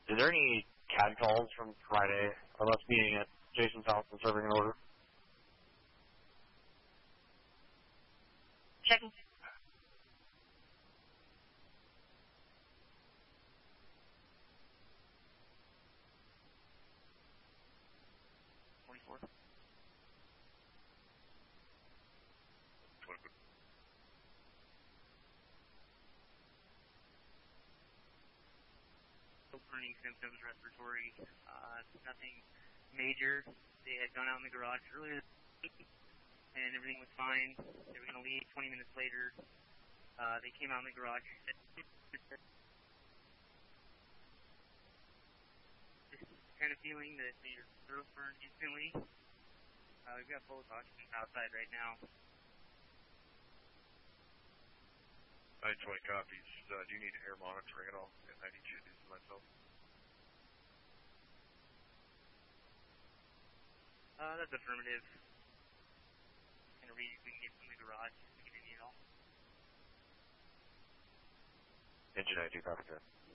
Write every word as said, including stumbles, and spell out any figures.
Is there any C A D calls from Friday of us meeting at Jason's house and serving an order? Checking. twenty-four. Burning symptoms, respiratory, uh, nothing major. They had gone out in the garage earlier and everything was fine. They were going to leave. twenty minutes later, uh, they came out in the garage. This kind of feeling that your throat burned instantly. Uh, we've got both occupants outside right now. nine twenty copies. Uh, do you need air monitoring at all? I need you to do this myself. Uh, that's affirmative. Kind of read if we can get from the garage if we get any at all. Engine I do, copy that.